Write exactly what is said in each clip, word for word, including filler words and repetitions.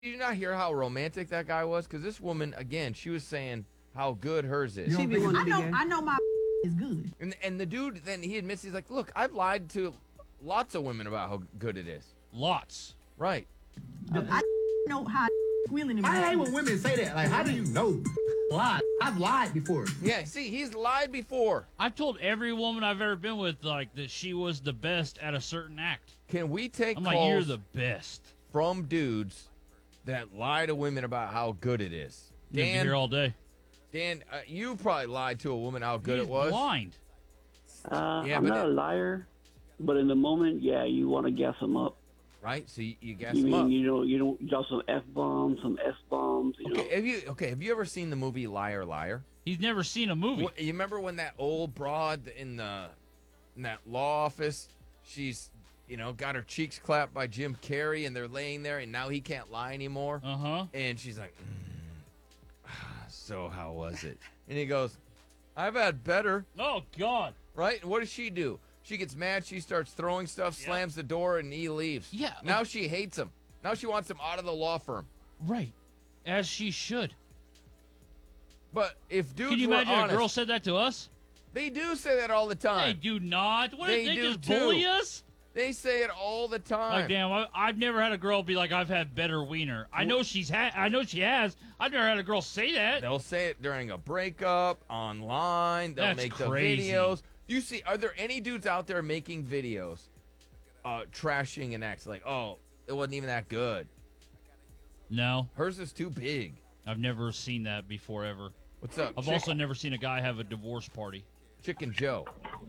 Did you not hear how romantic that guy was? Because this woman, again, she was saying how good hers is. She be wanting I to be know, gay. I know my is good. And, and the dude, then he admits, he's like, look, I've lied to lots of women about how good it is. Lots. Right. I know how squealing in I my hate when women say that. Like, how do you know? Lie. I've lied before. Yeah, see, he's lied before. I've told every woman I've ever been with, like, that she was the best at a certain act. Can we take I'm calls like, you're the best. from dudes that lie to women about how good it is? I'm gonna be Dan, here all day. Dan, uh, you probably lied to a woman how good He's it was. blind. Uh, Yeah, I'm but not it- a liar, but in the moment, yeah, you want to gas them up. Right? So you, you gas You them mean up. you know you don't drop some f bombs, some s bombs. You know, Okay, have you okay? Have you ever seen the movie Liar Liar? He's never seen a movie. What, you remember when that old broad in the in that law office, she's you know got her cheeks clapped by Jim Carrey, and they're laying there, and now he can't lie anymore, Uh huh. and she's like, mm, so how was it? And he goes, I've had better, Oh God. right? And what does she do? She gets mad. She starts throwing stuff, Yeah. slams the door, and he leaves. Yeah. Now she hates him. Now she wants him out of the law firm. Right. As she should. But if dudes Can you were imagine honest, a girl said that to us? they do say that all the They time. do not. What They did they do just too. bully us? They say it all the time. Like, damn, I, I've never had a girl be like, I've had better wiener. I know she's had. I know she has. I've never had a girl say that. They'll say it during a breakup, online. They'll That's make crazy. the videos. You see, are there any dudes out there making videos, uh, trashing an ex? Like, oh, it wasn't even that good. No, Hers is too big. I've never seen that before ever. What's up, I've Chick- also never seen a guy have a divorce party. Chicken Joe?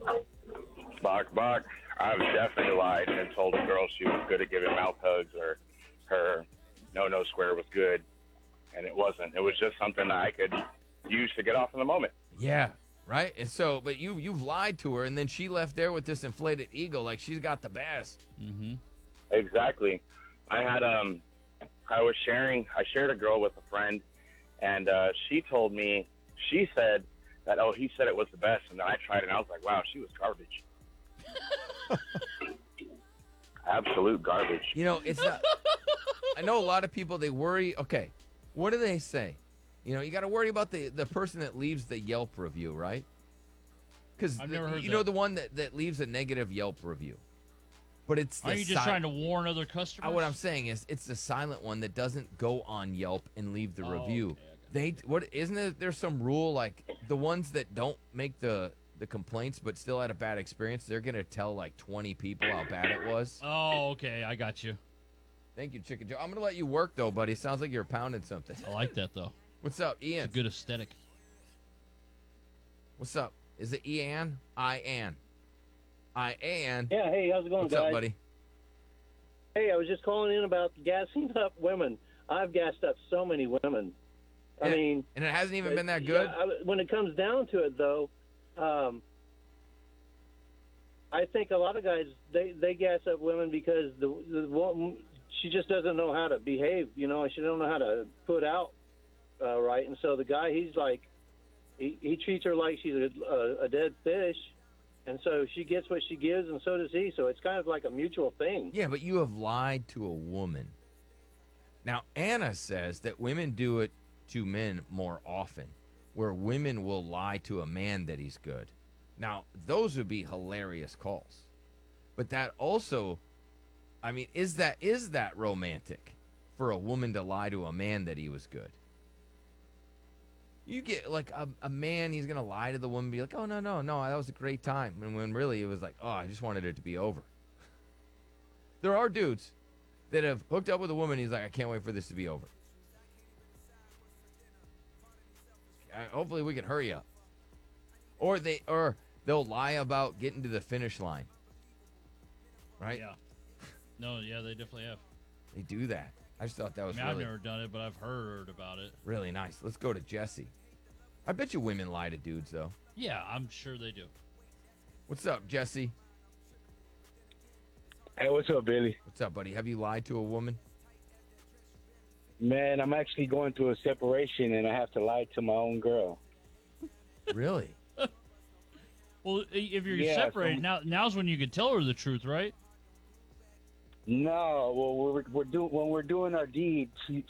Bach, Bach, I've definitely lied and told a girl she was good at giving mouth hugs or her no-no square was good, and it wasn't. It was just something that I could use to get off in the moment. Yeah, right. And so, but you you've lied to her, and then she left there with this inflated ego, like she's got the best. Mm-hmm. Exactly. I had, um, I was sharing, I shared a girl with a friend, and uh, she told me, she said that, oh, he said it was the best, and then I tried it, and I was like, wow, she was garbage. Absolute garbage. You know, it's not. I know a lot of people, they worry. Okay, what do they say? You know, you got to worry about the the person that leaves the Yelp review, right? Because I've never heard you know that. the one that, that leaves a negative Yelp review, but it's the Are you just si- trying to warn other customers? Uh, what I'm saying is, it's the silent one that doesn't go on Yelp and leave the Oh, review. okay, okay. They what isn't there, there's some rule like the ones that don't make the the complaints but still had a bad experience, they're gonna tell like twenty people how bad it was. Oh, okay, I got you. Thank you, Chicken Joe. I'm gonna let you work though, buddy. Sounds like you're pounding something. I like that though. What's up, Ian? Good aesthetic. What's up? Is it Ian? I An. I An. Yeah, hey, how's it going, What's guys? up, buddy? Hey, I was just calling in about gassing up women. I've gassed up so many women. I And- mean, and it hasn't even been that good. yeah, I, when it comes down to it, though, um, I think a lot of guys they they gas up women because the the woman, she just doesn't know how to behave. You know, she don't know how to put out uh, right, and so the guy he's like, he he treats her like she's a, a, a dead fish. And so she gets what she gives, and so does he. So it's kind of like a mutual thing. Yeah, but you have lied to a woman. Now, Anna says that women do it to men more often, where women will lie to a man that he's good. Now, those would be hilarious calls. But that also, I mean, is that is that romantic for a woman to lie to a man that he was good? You get like a, a man, he's going to lie to the woman, be like, oh, no, no, no, that was a great time. And when really it was like, oh, I just wanted it to be over. There are dudes that have hooked up with a woman. He's like, I can't wait for this to be over. Uh, hopefully we can hurry up. Or they, or they'll lie about getting to the finish line. Right? Yeah. No, yeah, they definitely have. They do that. I just thought that I was mean, really, I've never done it, but I've heard about it. really nice. Let's go to Jesse. I bet you women lie to dudes, though. Yeah, I'm sure they do. What's up, Jesse? Hey, what's up, Billy? What's up, buddy? Have you lied to a woman? Man, I'm actually going through a separation, and I have to lie to my own girl. Really? Well, if you're Yeah, separated, so- now now's when you can tell her the truth, right? No, well, we're we're doing when we're doing our deed. She,